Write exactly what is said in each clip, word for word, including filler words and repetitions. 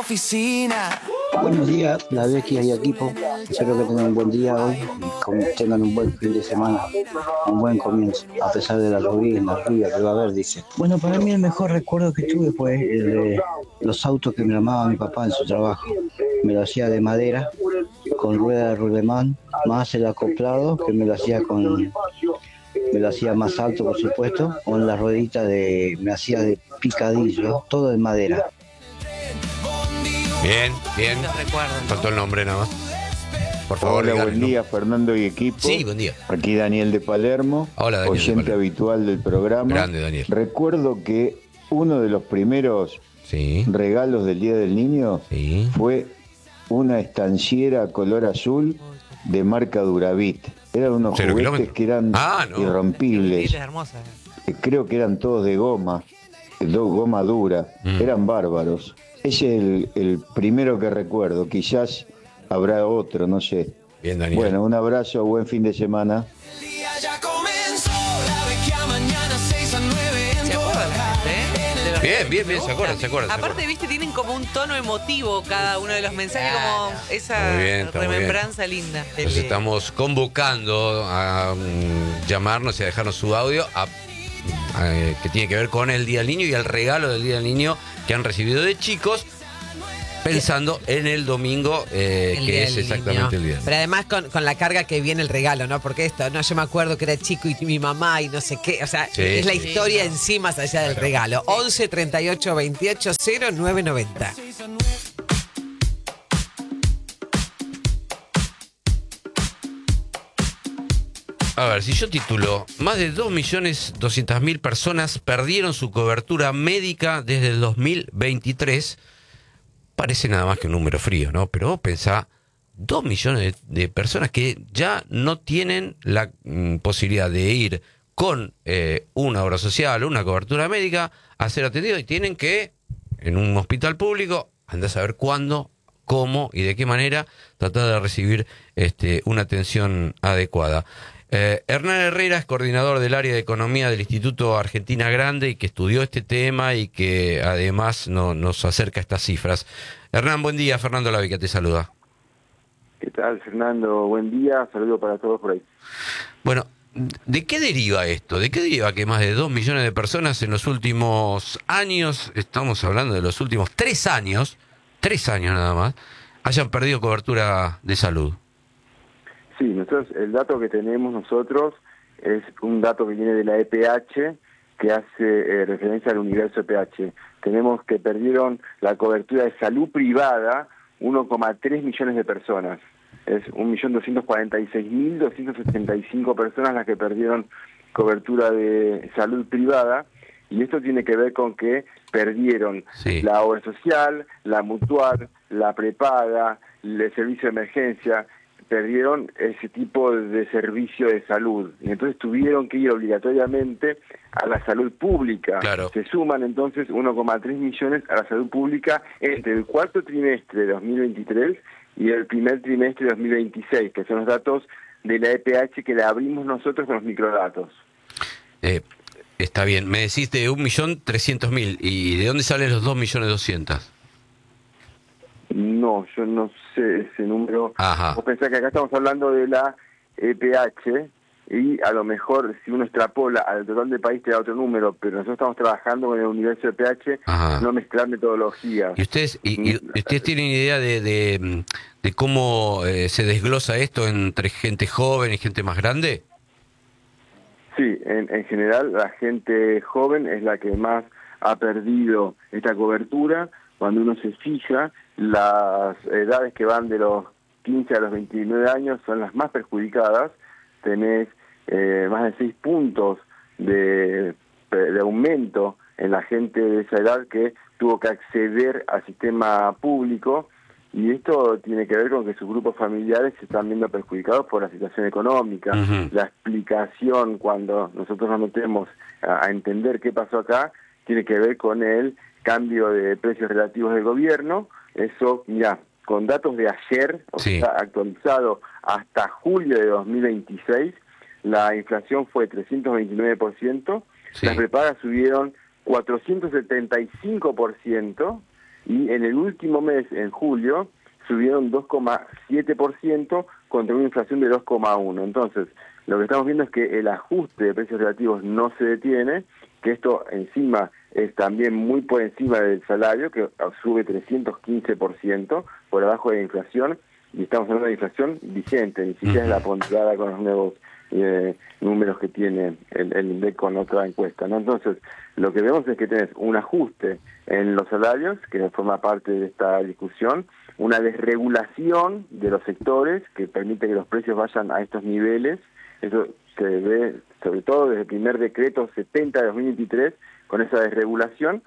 oficina. Buenos días, la Becky y equipo. Espero que tengan un buen día hoy y que tengan un buen fin de semana, un buen comienzo, a pesar de la lluvia, la lluvia que va a haber, dice. Bueno, para mí el mejor recuerdo que tuve fue el de los autos que me armaba mi papá en su trabajo. Me lo hacía de madera, con rueda de rulemán, más el acoplado, que me lo hacía con... Me lo hacía más alto, por supuesto, con la ruedita de... me hacía de picadillo, todo de madera. Bien, bien. Faltó el nombre nada más. Por favor, hola, digan, buen ¿no? día, Fernando y equipo. Sí, buen día. Aquí Daniel de Palermo, Hola, Daniel de oyente Palermo. habitual del programa. Grande, Daniel. Recuerdo que uno de los primeros Sí. regalos del Día del Niño Sí. fue una estanciera color azul de marca Duravit. Eran unos ¿Cero juguetes kilómetros? que eran Ah, no. irrompibles. Es hermosa. Creo que eran todos de goma, de goma dura. Mm. Eran bárbaros. Ese es el, el primero que recuerdo. Quizás habrá otro, no sé. Bien, Daniel. Bueno, un abrazo, buen fin de semana. El día ya comenzó, la Vecchia mañana seis a nueve en ¿Se acuerdan la gente, eh? De los Bien, mensajes bien, que bien, me se acuerdan, gustan. se acuerdan, se Aparte, acuerdan. viste, tienen como un tono emotivo cada uno de los mensajes, Claro. como esa Muy bien, está muy remembranza linda. Nos estamos convocando a um, llamarnos y a dejarnos su audio a, a, eh, que tiene que ver con el Día del Niño y el regalo del Día del Niño que han recibido de chicos, pensando en el domingo, eh, El que día es del exactamente niño. el día. Pero además con, con la carga que viene el regalo, ¿no? Porque esto, no, yo me acuerdo que era chico y mi mamá y no sé qué. O sea, Sí, es la sí. historia en sí más allá del regalo. once treinta y ocho veintiocho cero nueve noventa. A ver, si yo titulo, más de dos millones doscientas mil personas perdieron su cobertura médica desde el dos mil veintitrés, parece nada más que un número frío, ¿no? Pero vos pensá, dos millones de, de personas que ya no tienen la mm, posibilidad de ir con eh, una obra social, una cobertura médica, a ser atendidos y tienen que, en un hospital público, andar a saber cuándo, cómo y de qué manera tratar de recibir este, una atención adecuada. Eh, Hernán Herrera es coordinador del área de economía del Instituto Argentina Grande y que estudió este tema y que además no, nos acerca estas cifras. Hernán, buen día. Fernando Lavica te saluda. ¿Qué tal, Fernando? Buen día. Saludo para todos por ahí. Bueno, ¿de qué deriva esto? ¿De qué deriva que más de dos millones de personas en los últimos años, estamos hablando de los últimos tres años, tres años nada más, hayan perdido cobertura de salud? Sí, nosotros, el dato que tenemos nosotros es un dato que viene de la E P H, que hace eh, referencia al universo E P H. Tenemos que perdieron la cobertura de salud privada uno coma tres millones de personas. Es un millón doscientos cuarenta y seis mil doscientos setenta y cinco personas las que perdieron cobertura de salud privada, y esto tiene que ver con que perdieron Sí. la obra social, la mutual, la prepaga, el servicio de emergencia, perdieron ese tipo de servicio de salud, y entonces tuvieron que ir obligatoriamente a la salud pública. Claro. Se suman entonces uno coma tres millones a la salud pública entre el cuarto trimestre de dos mil veintitrés y el primer trimestre de dos mil veintiséis, que son los datos de la E P H que le abrimos nosotros con los microdatos. Eh, está bien, me decís de un millón trescientos mil, ¿y de dónde salen los dos millones doscientos? No, yo no sé ese número. Ajá. Vos pensás que acá estamos hablando de la E P H, y a lo mejor si uno extrapola al total del país te da otro número, pero nosotros estamos trabajando con el universo E P H, Ajá. no mezclar metodologías. ¿Y ustedes, y, y ustedes tienen idea de, de, de cómo eh, se desglosa esto entre gente joven y gente más grande? Sí, en, en general la gente joven es la que más ha perdido esta cobertura. Cuando uno se fija, las edades que van de los quince a los veintinueve años son las más perjudicadas. Tenés eh, más de seis puntos de, de aumento en la gente de esa edad que tuvo que acceder al sistema público, y esto tiene que ver con que sus grupos familiares se están viendo perjudicados por la situación económica. Uh-huh. La explicación, cuando nosotros nos metemos a, a entender qué pasó acá, tiene que ver con el cambio de precios relativos del gobierno. Eso, mira, con datos de ayer, o Sí. sea, actualizado hasta julio de dos mil veintiséis, la inflación fue trescientos veintinueve por ciento, Sí. las prepagas subieron cuatrocientos setenta y cinco por ciento, y en el último mes, en julio, subieron dos coma siete por ciento contra una inflación de dos coma uno por ciento. Entonces, lo que estamos viendo es que el ajuste de precios relativos no se detiene, que esto encima es también muy por encima del salario, que sube trescientos quince por ciento por abajo de la inflación, y estamos hablando de inflación vigente, ni siquiera es la ponderada con los nuevos eh, números que tiene el, el INDEC con otra encuesta, ¿no? Entonces, lo que vemos es que tenés un ajuste en los salarios, que forma parte de esta discusión, una desregulación de los sectores que permite que los precios vayan a estos niveles. Eso se ve sobre todo desde el primer decreto setenta de dos mil veintitrés, con esa desregulación,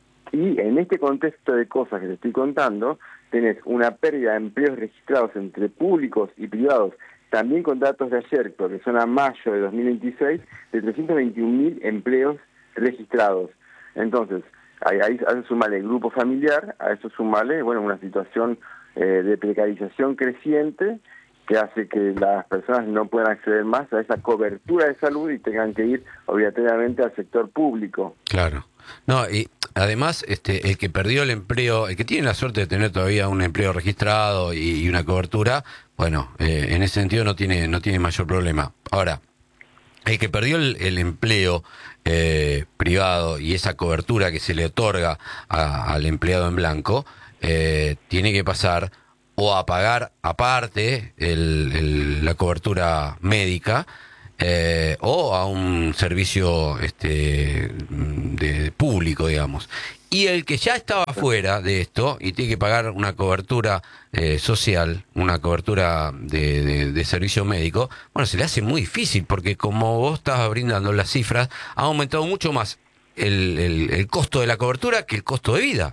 y en este contexto de cosas que te estoy contando, tenés una pérdida de empleos registrados entre públicos y privados, también con datos de ayer, que son a mayo de dos mil veintiséis, de trescientos veintiún mil empleos registrados. Entonces, ahí, ahí a eso sumale el grupo familiar, a eso sumale, bueno, una situación eh, de precarización creciente, que hace que las personas no puedan acceder más a esa cobertura de salud y tengan que ir obligatoriamente al sector público. Claro. No, y además, este, el que perdió el empleo, el que tiene la suerte de tener todavía un empleo registrado y, y una cobertura, bueno, eh, en ese sentido no tiene, no tiene mayor problema. Ahora, el que perdió el, el empleo eh, privado y esa cobertura que se le otorga a, al empleado en blanco, eh, tiene que pasar o a pagar aparte el, el, la cobertura médica, eh, o a un servicio este de público, digamos. Y el que ya estaba fuera de esto y tiene que pagar una cobertura eh, social, una cobertura de, de, de servicio médico, bueno, se le hace muy difícil, porque como vos estabas brindando las cifras, ha aumentado mucho más el, el, el costo de la cobertura que el costo de vida.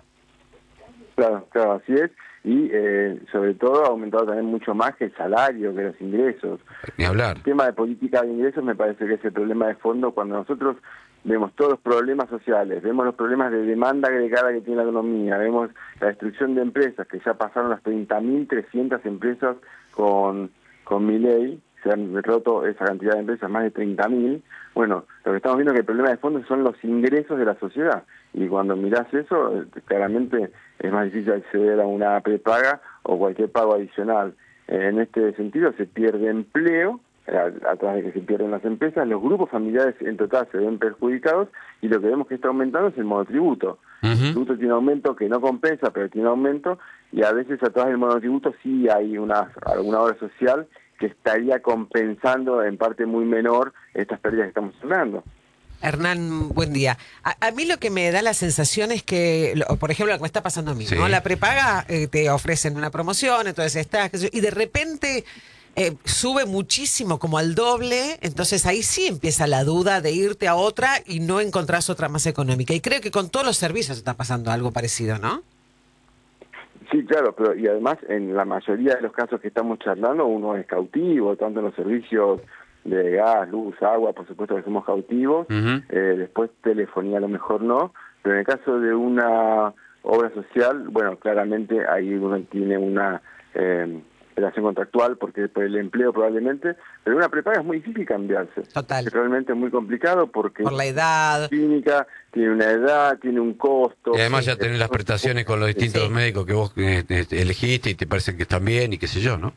Claro, claro, así es. Y eh, sobre todo ha aumentado también mucho más que el salario, que los ingresos. Ni hablar. El tema de política de ingresos me parece que es el problema de fondo cuando nosotros vemos todos los problemas sociales, vemos los problemas de demanda agregada que tiene la economía, vemos la destrucción de empresas, que ya pasaron las treinta mil trescientas empresas con, con Milei, se han roto esa cantidad de empresas, más de treinta mil. Bueno, lo que estamos viendo es que el problema de fondo son los ingresos de la sociedad, y cuando mirás eso, claramente es más difícil acceder a una prepaga o cualquier pago adicional. En este sentido se pierde empleo, a, a través de que se pierden las empresas, los grupos familiares en total se ven perjudicados, y lo que vemos que está aumentando es el monotributo. Uh-huh. El tributo tiene un aumento que no compensa, pero tiene aumento, y a veces a través del monotributo sí hay una alguna obra social que estaría compensando en parte muy menor estas pérdidas que estamos hablando. Hernán, buen día. A, a mí lo que me da la sensación es que, lo, por ejemplo, lo que me está pasando a mí, sí. ¿no? La prepaga eh, te ofrecen una promoción, entonces estás, y de repente eh, sube muchísimo, como al doble, entonces ahí sí empieza la duda de irte a otra y no encontrás otra más económica. Y creo que con todos los servicios está pasando algo parecido, ¿no? Sí, claro, pero y además en la mayoría de los casos que estamos charlando uno es cautivo, tanto en los servicios de gas, luz, agua, por supuesto que somos cautivos, uh-huh. eh, después telefonía a lo mejor no, pero en el caso de una obra social, bueno, claramente ahí uno tiene una eh, relación contractual porque por el empleo probablemente, pero una prepaga es muy difícil cambiarse. Total. Es realmente muy complicado porque por la edad, clínica, tiene una edad, tiene un costo. Y además sí, ya tenés las prestaciones con los distintos sí. médicos que vos eh, elegiste y te parecen que están bien y qué sé yo, ¿no?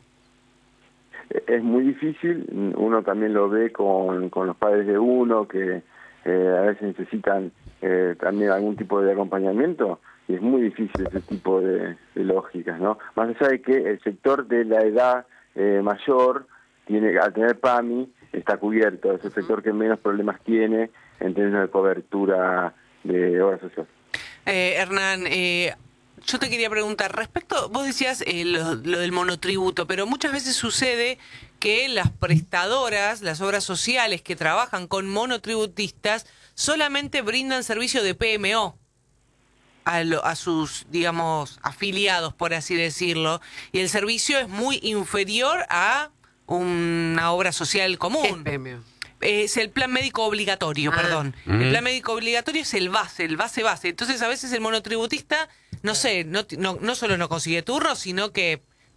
Es muy difícil, uno también lo ve con, con los padres de uno que eh, a veces necesitan eh, también algún tipo de acompañamiento, y es muy difícil ese tipo de, de lógicas, ¿no? Más allá de que el sector de la edad eh, mayor, tiene al tener PAMI, está cubierto, es el sector que menos problemas tiene en términos de cobertura de obra social. Eh, Hernán, eh... yo te quería preguntar, respecto, vos decías eh, lo, lo del monotributo, pero muchas veces sucede que las prestadoras, las obras sociales que trabajan con monotributistas, solamente brindan servicio de P M O a, lo, a sus, digamos, afiliados, por así decirlo, y el servicio es muy inferior a una obra social común. ¿Qué es P M O? Es el plan médico obligatorio, ah. perdón. Uh-huh. El plan médico obligatorio es el base, el base base. Entonces a veces el monotributista, no sé, no, no, no solo no consigue turno, sino que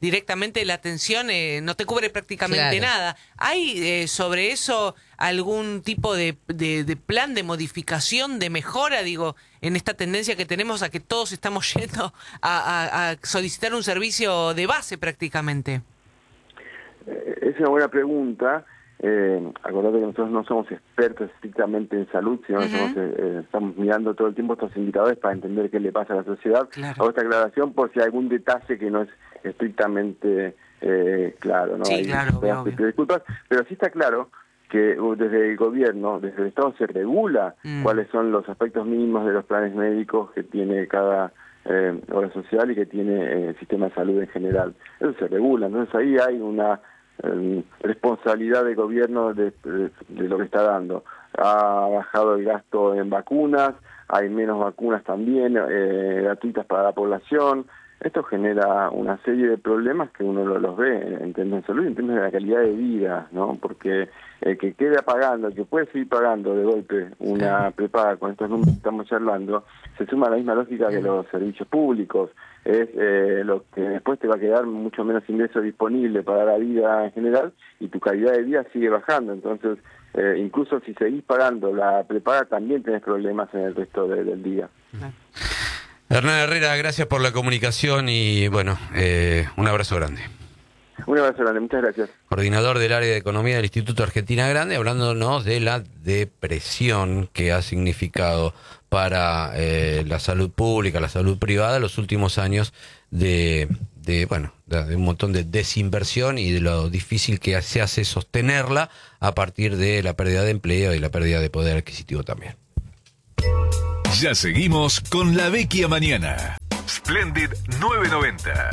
directamente la atención eh, no te cubre prácticamente Claro. nada. ¿Hay eh, sobre eso algún tipo de, de, de plan de modificación, de mejora, digo, en esta tendencia que tenemos a que todos estamos yendo a, a, a solicitar un servicio de base prácticamente? Eh, es una buena pregunta. Eh, acordate que nosotros no somos expertos estrictamente en salud, sino que Ujú. somos, eh, estamos mirando todo el tiempo estos indicadores para entender qué le pasa a la sociedad. Claro. Hago esta aclaración por si hay algún detalle que no es estrictamente eh, claro, ¿no? Sí, Ahí claro, te obvio, pido disculpas, pero sí está claro que uh, desde el gobierno, desde el Estado se regula Mm. cuáles son los aspectos mínimos de los planes médicos que tiene cada eh, obra social y que tiene eh, el sistema de salud en general. Eso se regula, entonces ahí hay una eh, responsabilidad del gobierno de, de, de lo que está dando. Ha bajado el gasto en vacunas, hay menos vacunas también eh, gratuitas para la población. Esto genera una serie de problemas que uno lo- los ve en términos de salud y en términos de la calidad de vida, ¿no? Porque el que queda pagando, el que puede seguir pagando de golpe una prepaga con estos números que estamos charlando, se suma a la misma lógica que los servicios públicos. Es eh, lo que después te va a quedar mucho menos ingreso disponible para la vida en general y tu calidad de vida sigue bajando. Entonces, eh, incluso si seguís pagando la prepaga, también tenés problemas en el resto de- del día. Hernán Herrera, gracias por la comunicación y bueno, eh, un abrazo grande. Un abrazo grande, muchas gracias. Coordinador del área de economía del Instituto Argentina Grande, hablándonos de la depresión que ha significado para eh, la salud pública, la salud privada, los últimos años de, de bueno, de, de un montón de desinversión y de lo difícil que se hace sostenerla a partir de la pérdida de empleo y la pérdida de poder adquisitivo también. Ya seguimos con La Vecchia Mañana. Splendid novecientos noventa.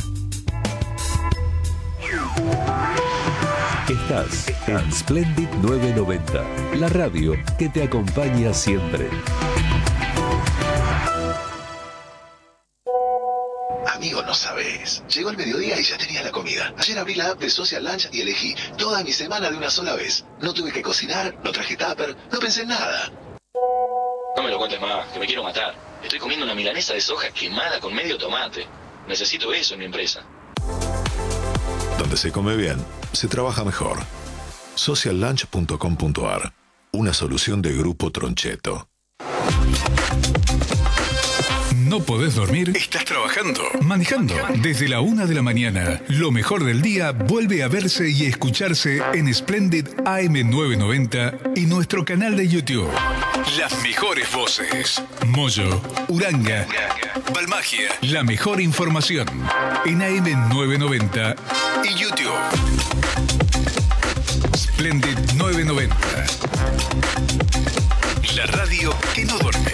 Estás en Splendid novecientos noventa, la radio que te acompaña siempre. Amigo, no sabes. Llegó el mediodía y ya tenía la comida. Ayer abrí la app de Social Lunch y elegí toda mi semana de una sola vez. No tuve que cocinar, no traje tupper, no pensé en nada. No me lo cuentes más, que me quiero matar. Estoy comiendo una milanesa de soja quemada con medio tomate. Necesito eso en mi empresa. Donde se come bien, se trabaja mejor. social lunch punto com punto a r. Una solución de Grupo Troncheto. ¿No podés dormir? ¿Estás trabajando? ¿Manejando? Desde la una de la mañana, lo mejor del día vuelve a verse y escucharse en Splendid A M novecientos noventa y nuestro canal de YouTube. Las mejores voces. Moyo, Uranga, Balmagia. La mejor información en A M novecientos noventa y YouTube. Splendid novecientos noventa. La radio que no duerme.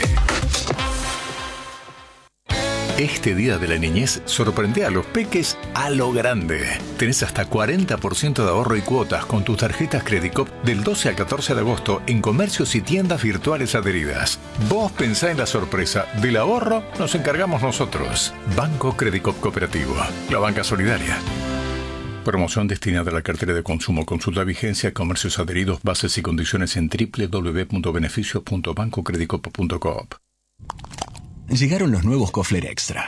Este día de la niñez sorprende a los peques a lo grande. Tenés hasta cuarenta por ciento de ahorro y cuotas con tus tarjetas Credicop del doce al catorce de agosto en comercios y tiendas virtuales adheridas. Vos pensá en la sorpresa. Del ahorro nos encargamos nosotros. Banco Credicop Cooperativo. La banca solidaria. Promoción destinada a la cartera de consumo. Consulta vigencia, comercios adheridos, bases y condiciones en doble u doble u doble u punto beneficios punto banco credicop punto coop. Llegaron los nuevos Kofler Extra.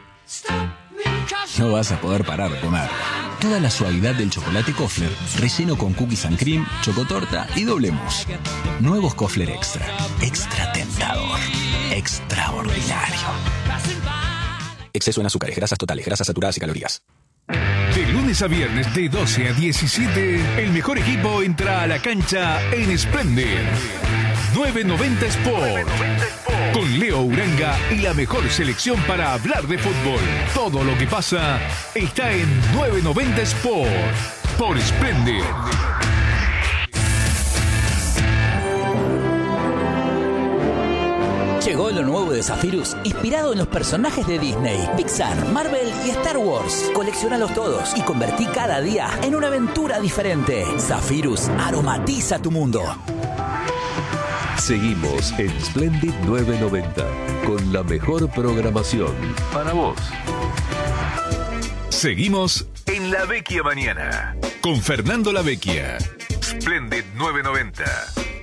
No vas a poder parar de comer. Toda la suavidad del chocolate Kofler, relleno con cookies and cream, chocotorta y doble mousse. Nuevos Kofler Extra. Extra tentador. Extraordinario. Exceso en azúcares, grasas totales, grasas saturadas y calorías. De lunes a viernes de doce a diecisiete, el mejor equipo entra a la cancha en Splendid novecientos noventa Sport. Con Leo Uranga y la mejor selección para hablar de fútbol. Todo lo que pasa está en novecientos noventa Sport. Por Splendid. Llegó lo nuevo de Zephyrus, inspirado en los personajes de Disney, Pixar, Marvel y Star Wars. Colecciónalos todos y convertí cada día en una aventura diferente. Zephyrus aromatiza tu mundo. Seguimos en Splendid novecientos noventa con la mejor programación para vos. Seguimos en La Vecchia Mañana con Fernando La Vecchia. Splendid novecientos noventa.